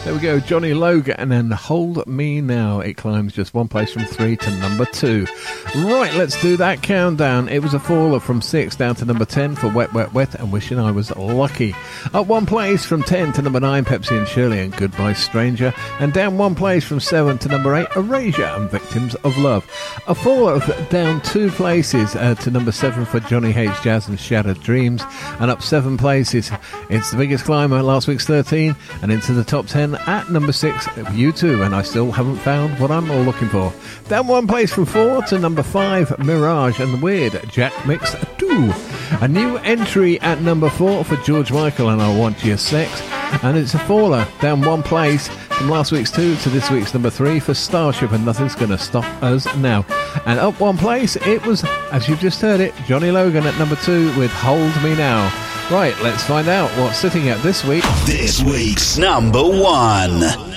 There we go, Johnny Logan, and then Hold Me Now. It climbs just one place from 3 to number 2. Right, let's do that countdown. It was a faller from 6 down to number 10 for Wet, Wet, Wet and Wishing I Was Lucky. Up one place from 10 to number 9, Pepsi and Shirley and Goodbye Stranger. And down one place from 7 to number 8, Erasure and Victims of Love. A faller of down 2 places to number 7 for Johnny Hates Jazz and Shattered Dreams. And up 7 places, it's the biggest climber, last week's 13, and into the top 10 at number 6, U2, and I still haven't found what I'm all looking for. Down one place from 4 to number 5, Mirage and the Weird, Jack Mix 2. A new entry at number 4 for George Michael and I Want Your Sex, and it's a faller, down one place from last week's 2 to this week's number 3 for Starship and Nothing's Gonna Stop Us Now. And up one place, it was, as you've just heard it, Johnny Logan at number 2 with Hold Me Now. Right, let's find out what's sitting at this week. This week's number 1.